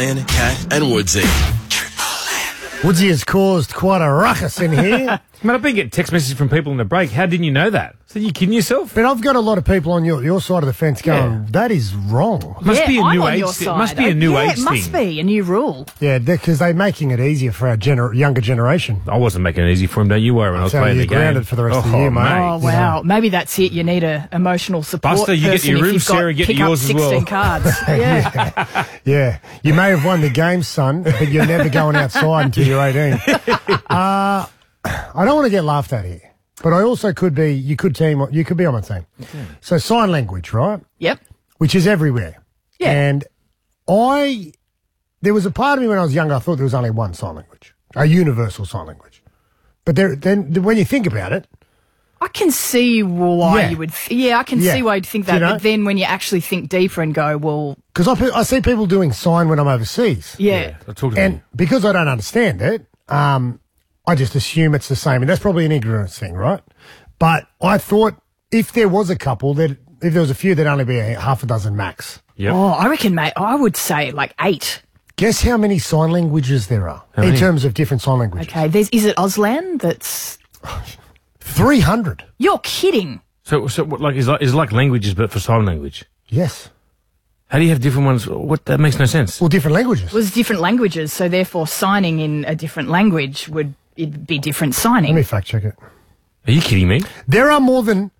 Dan, Kat and Woodsy. Woodsy has caused quite a ruckus in here. Man, I've been getting text messages from people in the break. How didn't you know that? So you kidding yourself? But I've got a lot of people on your side of the fence going, that is wrong. Must be a I'm new on age your thing. side. Must be a new age it must thing. be a new rule. Yeah, because they're making it easier for our younger generation. I wasn't making it easy for him, don't you worry, when I was So playing you're the game. grounded for the rest of the year, mate. Oh, wow. Maybe that's it. You need a emotional support Buster, you get person your if room, you've got Sarah, get pick yours up as well. 16 cards. Yeah. Yeah, you may have won the game, son, but you're never going outside until you're 18. I don't want to get laughed at here, but I also could be. You could be on my team. So sign language, right? Yep. Which is everywhere. Yeah. And there was a part of me when I was younger, I thought there was only one sign language, a universal sign language. But then when you think about it, I can see why Yeah. you would. I can Yeah. see why you'd think that. You know? But then when you actually think deeper and go, well, because I see people doing sign when I'm overseas. yeah. I talked to And him. because I don't understand it, I just assume it's the same. And that's probably an ignorance thing, right? But I thought if there was a couple, if there was a few, there'd only be a half a dozen max. Yep. Oh, I reckon, mate, I would say like 8. Guess how many sign languages there are in many? terms of different sign languages? Okay, is it Auslan that's... 300. You're kidding. So what, like, is it like languages, but for sign language? Yes. How do you have different ones? What? That makes no sense. Well, different languages. It was different languages, so therefore signing in a different language would be different Let signing. me fact check it. Are you kidding me? There are more than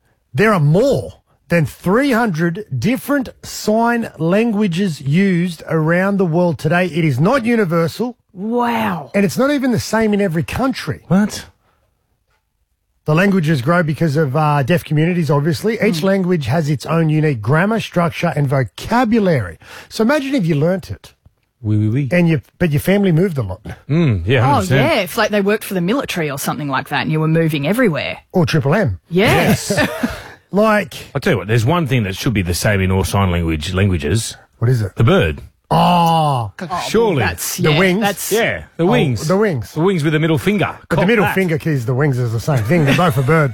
300 different sign languages used around the world today. It is not universal, Wow. and it's not even the same in every country. What? The languages grow because of deaf communities, obviously. Each language has its own unique grammar, structure, and vocabulary. So imagine if you learnt it, Oui. but your family moved a lot, Yeah, Oh, 100%. yeah, if like they worked for the military or something like that and you were moving everywhere. or Triple M. Yes. Like, I'll tell you what, there's one thing that should be the same in all sign languages. what is it? The bird. Oh, Surely. That's, The wings? That's, Yeah, the wings. the wings. The wings with the middle finger. But the Cop middle that. finger keys, the wings is the same thing. They're both a bird.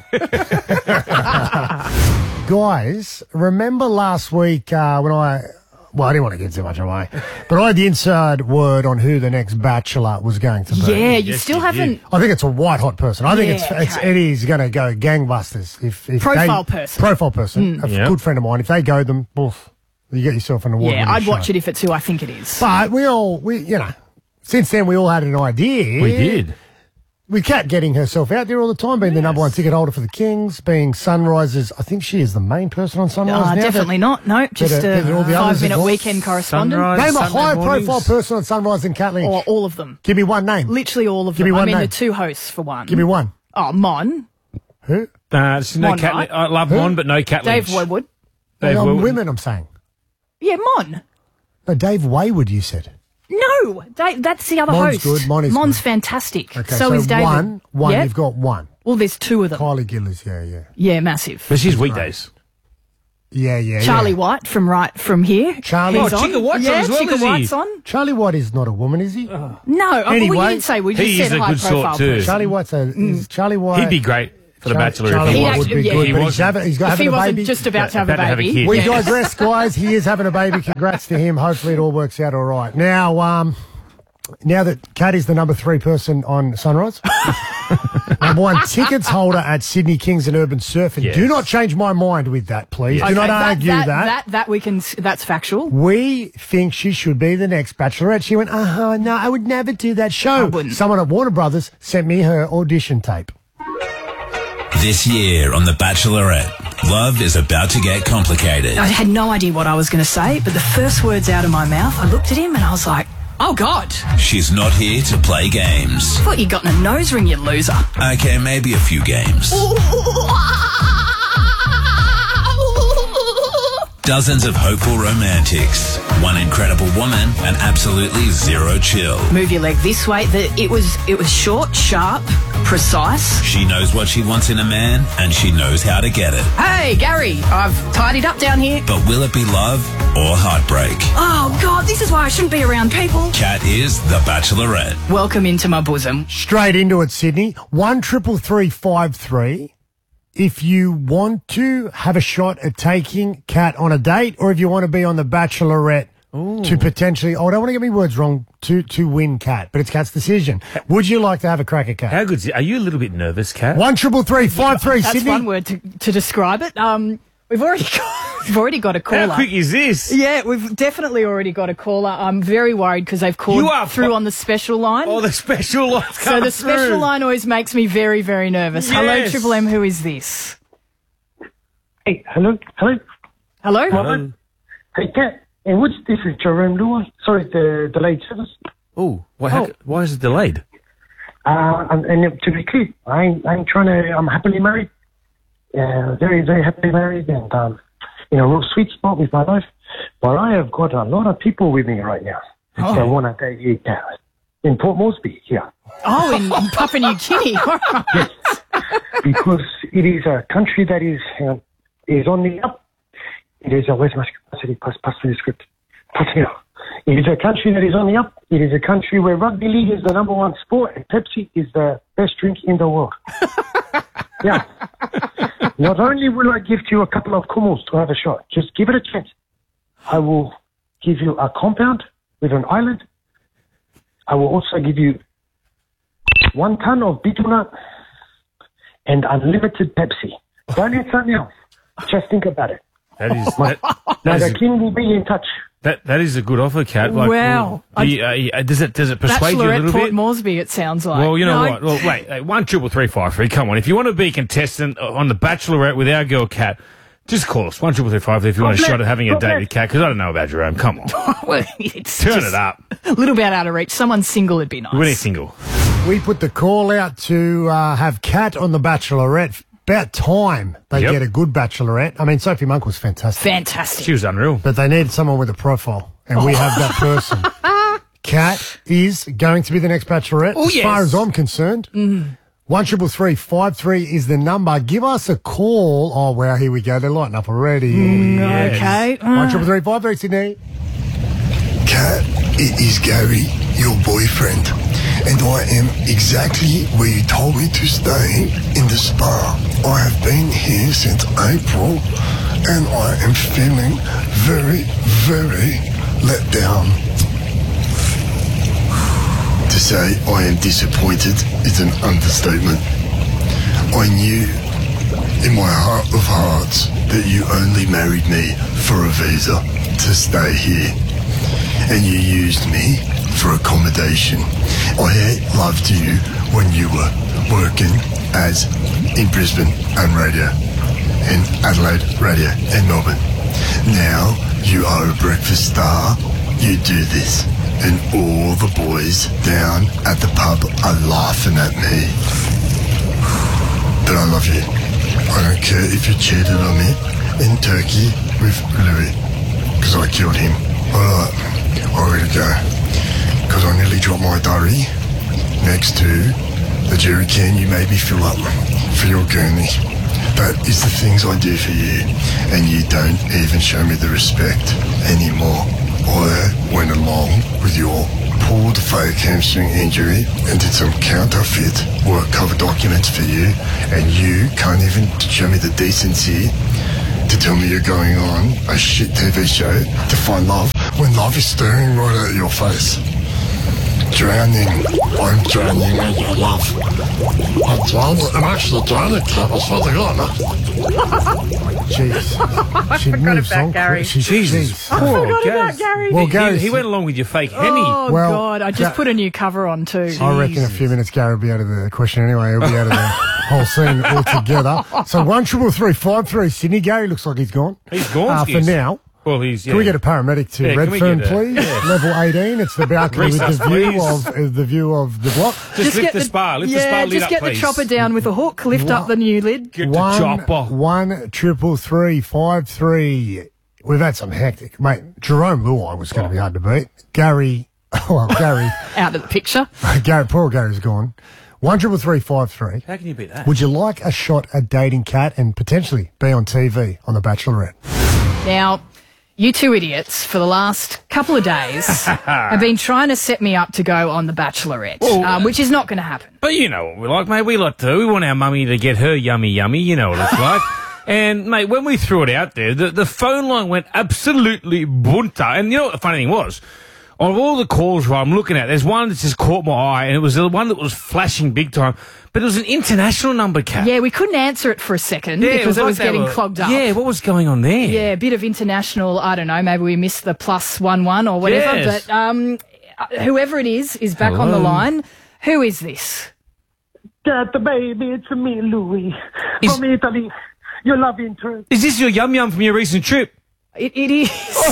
Guys, remember last week when I didn't want to give too much away, but I had the inside word on who the next Bachelor was going to be. Yeah, you Yes, still you haven't... I think it's a white hot person. I think Yeah, okay. Eddie's going to go gangbusters. If Profile person. Profile person. A Yeah. good friend of mine. If they go them, oof, you get yourself an award. Yeah, I'd watch it if it's who I think it is. But since then we all had an idea. We did. With Kat getting herself out there all the time, being the number one ticket holder for the Kings, being Sunrise's, I think she is the main person on Sunrise now. Definitely not. No, just but all the others 5-minute as well. weekend correspondent. Sunrise. Name a Sunday high mornings. profile person on Sunrise and Kat Lynch. Or all of them. Give me one name. Literally all of Give them. me I one mean, name. the 2 hosts for one. Give me one. Oh, Mon. Who? There's no Mon, cat. right? I love Mon, but no cat. Dave Lynch. Woodward. Dave No, Woodward. women, I'm saying. Yeah, Mon. No, Dave Wayward, you said. No, that's the other Mon's host. good, Mon is Mon's good. fantastic. Okay, so is David. One, Yeah? you've got one. Well, there's 2 of them. Kylie Gillis, yeah. Yeah, massive. But she's weekdays. Yeah. Charlie yeah. White from here. Charlie- He's Oh, on. Chica White's on yeah, as well, Chica is he? White's on. Charlie White is not a woman, is he? No, well, Anyway, you didn't say. We just he said is a high good sort profile too. person. Charlie White's is Charlie White. He'd be great for the Bachelor Charlie if he White was. would be Yeah, good, he but wasn't. he's got If having he a wasn't baby. just about to have a About to have a baby. kid. We Yeah. digress, guys. He is having a baby. Congrats to him. Hopefully it all works out all right. Now that Kat is the number 3 person on Sunrise, number 1 tickets holder at Sydney Kings and Urban Surf, and Yes. do not change my mind with that, please. Yes. Do not Okay, argue that. That we can. That's factual. We think she should be the next Bachelorette. She went, no, I would never do that show. wouldn't. Someone at Warner Brothers sent me her audition tape. This year on The Bachelorette, love is about to get complicated. I had no idea what I was going to say, but the first words out of my mouth, I looked at him and I was like, "Oh God, She's not here to play games. thought you got in a nose ring, you loser." Okay, maybe a few games. Dozens of hopeful romantics, one incredible woman, and absolutely zero chill. Move your leg this way. It was short, sharp, precise. She knows what she wants in a man, and she knows how to get it. Hey, Gary, I've tidied up down here. But will it be love or heartbreak? Oh God, this is why I shouldn't be around people. Kat is The Bachelorette. Welcome into my bosom. Straight into it, Sydney. 133353. If you want to have a shot at taking Kat on a date, or if you want to be on The Bachelorette to potentially, I don't want to get my words wrong, to win Kat, but it's Kat's decision. Would you like to have a crack at Kat? How good's it? Are you a little bit nervous, Kat? 133353 That's Sydney. one word to describe it. We've already got a caller. How quick is this? Yeah, we've definitely already got a caller. I'm very worried because they've called through on the special line. Oh, the special line. So the special line always makes me very, very nervous. Yes. Hello, Triple M. Who is this? Hey, hello? Hello? Hey, Kat. Hey, this is Jerome Lua. Sorry, the delayed service. Oh, why is it delayed? And to be clear, I'm happily married. Very, very happily married and, in a real sweet spot with my life. But I have got a lot of people with me right now. Oh. That want to date you, Kat. In Port Moresby, here. Oh, in Papua New Guinea. All right. Yes. Because it is a country that is on the up. It is a, where's my capacity? Pass me the script. It is a country that is on the up. It is a country where rugby league is the number one sport and Pepsi is the best drink in the world. Yeah. Not only will I gift you a couple of kumals to have a shot, just give it a chance. I will give you a compound with an island. I will also give you 1 ton of betel nut and unlimited Pepsi. Don't answer now. Just think about it. That is Now the king will be in touch. that is a good offer, Kat. Like, Wow. does it persuade you a Bachelorette little Port bit? Moresby, it sounds like. Well, you know No, what? Well, wait, 133353. Come on, if you want to be a contestant on the Bachelorette with our girl Kat, just call us 133353 if you want a shot at having a date with Kat. Because I don't know about Jerome. Come on, well, it's turn just it up. a little bit out of reach. Someone single would be nice. We're single. We put the call out to have Kat on the Bachelorette. About time they Yep. get a good Bachelorette. I mean, Sophie Monk was fantastic. Fantastic. She was unreal. But they need someone with a profile, and we have that person. Kat is going to be the next Bachelorette, Oh, as far yes. as I'm concerned. 133353 is the number. Give us a call. Oh, wow, here we go. They're lighting up already. Yes. Okay. 133353 Sydney. Kat, it is Gary, your boyfriend, and I am exactly where you told me to stay, in the spa. I have been here since April, and I am feeling very, very let down. To say I am disappointed is an understatement. I knew in my heart of hearts that you only married me for a visa to stay here. And you used me for accommodation. I loved you when you were working as in Brisbane and radio, in Adelaide radio, and Melbourne. Now you are a breakfast star. You do this, and all the boys down at the pub are laughing at me. But I love you. I don't care if you cheated on me in Turkey with Louis, because I killed him. Alright, I gotta go. Because I nearly dropped my diary next to the jerry can you made me fill up for your gurney. That is the things I do for you, and you don't even show me the respect anymore. I went along with your pulled fake hamstring injury and did some counterfeit work cover documents for you, and you can't even show me the decency to tell me you're going on a shit TV show to find love when love is staring right at your face. Drowning. I'm drowning in your love. I'm drowning. I'm actually drowning, Kat. I swear to God. Jeez. She moves on. Gary. Jesus. Jeez. Poor Forgot Gaz. about Gary. Well, He Gary, went along with your fake Henny. Oh, Well, God. I just put a new cover on, too. I reckon a few minutes Gary will be out of the question anyway. He'll be out of the whole scene altogether. So 133353 Sydney. Gary looks like he's gone. He's gone. For now. Well, he's. Can we get a paramedic to Yeah, can we Redfern, get a- please? yeah. Level 18. It's the balcony with Recess, the view please. of the block. Just lift the spa. Lift the spa lid just up, get please. the chopper down with a hook, lift up the new lid. Get the chopper. 133353. We've had some hectic, mate. Jerome Luai was going to be hard to beat. Gary, Gary, Out of the picture. poor Gary's gone. 133353. How can you beat that? Would you like a shot at dating Kat and potentially be on TV on The Bachelorette? Now, you two idiots, for the last couple of days, have been trying to set me up to go on The Bachelorette, which is not going to happen. But you know what we like, mate. We want our mummy to get her yummy. You know what it's like. And, mate, when we threw it out there, the phone line went absolutely bunter. And you know what the funny thing was? Of all the calls I'm looking at, there's one that just caught my eye, and it was the one that was flashing big time. But it was an international number, Kat. Yeah, we couldn't answer it for a second because it was getting clogged up. Yeah, what was going on there? Yeah, a bit of international, I don't know, maybe we missed the +11 or whatever. Yes. But whoever it is back on the line. Who is this? Cat, baby, it's me, Louis, from Italy. Your love interest. Is this your yum-yum from your recent trip? It is.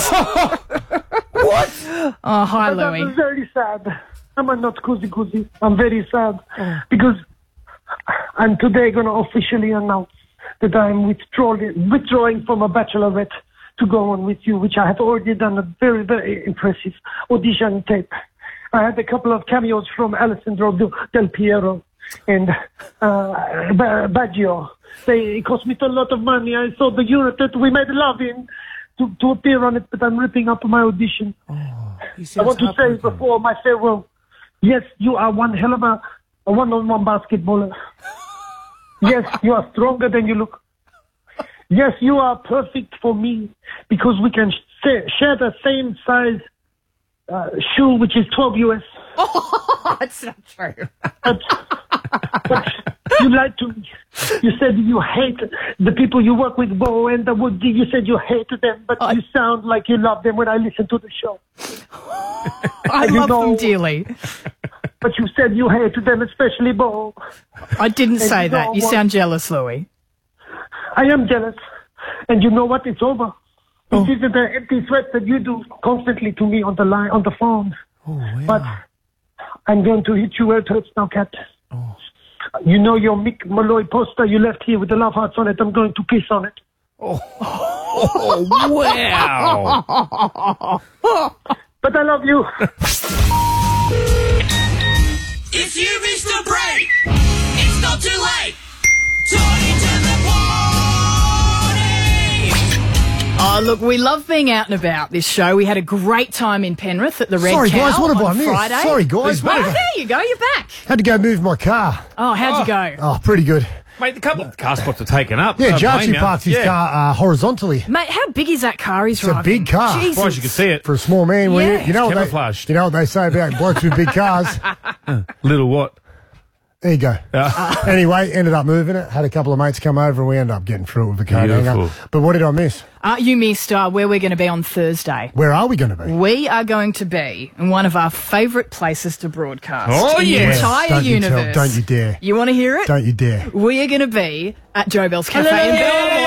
What? Oh, hi, But Louis. I'm very sad. I'm not cozy. I'm very sad because I'm today going to officially announce that I'm withdrawing from a bachelorette to go on with you, which I have already done a very, very impressive audition tape. I had a couple of cameos from Alessandro Del Piero and Baggio. It cost me a lot of money. I saw the unit that we made love in to appear on it, but I'm ripping up my audition. I want to say before my farewell, yes, you are one hell of a one-on-one basketballer. Yes, you are stronger than you look. Yes, you are perfect for me because we can share the same size shoe, which is 12 US. Oh, that's not true. But you lied to me. You said you hate the people you work with, Bo and the Woody. You said you hated them, but you sound like you love them when I listen to the show. I love them dearly. But you said you hated them, especially Bo. I didn't say that. You sound jealous, Louis. I am jealous. And you know what? It's over. It isn't an empty threat that you do constantly to me on the line, on the phone. Oh, yeah. But I'm going to hit you where it hurts now, Kat. Oh. You know your Mick Malloy poster you left here with the love hearts on it. I'm going to piss on it. Oh, wow. But I love you. If you missed a break, it's not too late. Turn into the party. Oh, look, we love being out and about this show. We had a great time in Penrith at the Red Sorry, Cow guys, what have I on missed? Friday. Sorry, guys. Oh, there you go. You're back. Had to go move my car. Oh, how'd you go? Oh, pretty good. Mate, a couple of car spots are taken up. Yeah, Don't blame Jarchi you. parks his car horizontally. Mate, how big is that car he's It's a driving? big car. Jesus. Surprised you could see it. For a small man, well, Yeah. you know what Camouflaged. you know what they say about blokes with big cars. Little what? There you go. Anyway, ended up moving it. Had a couple of mates come over and we ended up getting through it with the car. Beautiful. But what did I miss? You missed where we're going to be on Thursday. Where are we going to be? We are going to be in one of our favourite places to broadcast Oh, in yes. the entire Don't you universe. don't you dare. You want to hear it? Don't you dare. We are going to be at Joe Bell's Cafe in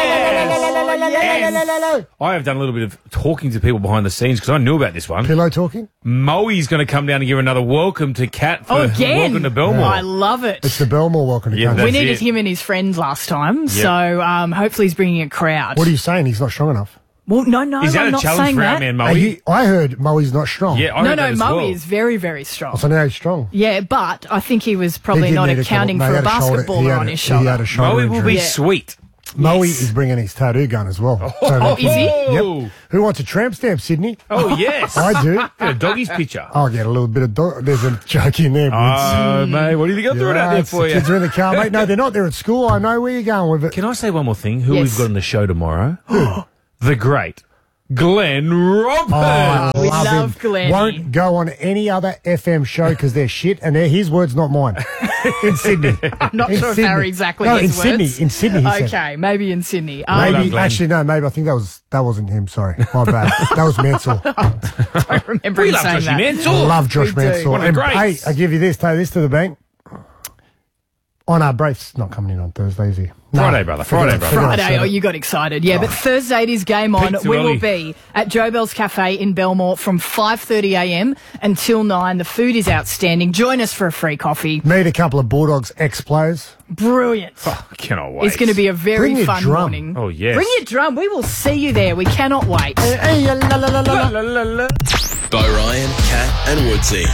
Belmore. I have done a little bit of talking to people behind the scenes because I knew about this one. Pillow talking? Moe's going to come down and give another welcome to Kat for Oh, again. welcome to Belmore. I love it. It's the Belmore welcome to Yeah, country. We that's needed it. him and his friend last time, so hopefully he's bringing a crowd. What are you saying? He's not strong enough? Well, no, Is that I'm a not challenge saying for our that. man Moe? I heard Moe's not strong. Yeah, I No, heard that as Moe well. is very, very strong. So now he's strong. Yeah, but I think he was He probably did not need accounting no, for he a had shoulder- he basketballer had on a- his He had shoulder. a shoulder Moe will injury. be Yeah. sweet. Moe Yes. is bringing his tattoo gun as well. Oh, is he? Oh, Who wants a tramp stamp, Sydney? oh yes. I do. Get a doggy's picture. I'll get a little bit of there's a joke in there. Oh, mate, what do you think I'm doing out there Right, for the you? kids are in the car, mate. No, they're not. They're at school. I know where you're going with it. Can I say one more thing? Who Yes. we've got on the show tomorrow? The great Glenn Robert. I We love love him. Glenny. Won't go on any other FM show because they're shit, and they're his words, not mine. In Sydney. I'm not In sure if Sydney. they're exactly No, his in Sydney. words. In Sydney, he said. Okay, maybe in Sydney. Well done, Maybe, Glenn. actually, no, maybe I think that wasn't him, sorry. My bad. That was Mansell. I remember We him love saying Joshy that. Mansell. Love Josh We do. Mansell. One of the And, greats. hey, I give you this, take this to the bank. Oh, no, Braith's not coming in on Thursday, is he? No. Friday, brother. Friday, brother. Friday, you got excited. Yeah, but Thursday it is game on. Peak too We will early. be at Joe Bell's Cafe in Belmore from 5:30am until 9. The food is outstanding. Join us for a free coffee. Meet a couple of Bulldogs ex-players. Brilliant. I cannot wait. It's going to be a very Bring your fun drum. morning. Oh, yes. Bring your drum. We will see you there. We cannot wait. Hey, la, la, la, la, la. La, la, la. Bo Ryan, Kat and Woodsy.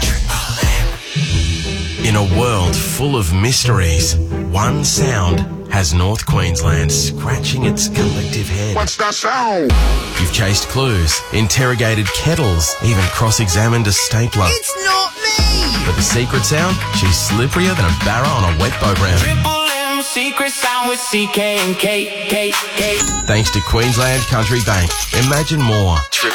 In a world full of mysteries, one sound has North Queensland scratching its collective head. What's that sound? You've chased clues, interrogated kettles, even cross-examined a stapler. It's not me. But the secret sound? She's slipperier than a barra on a wet boat ramp. Triple M secret sound with CK and K. Thanks to Queensland Country Bank. Imagine more.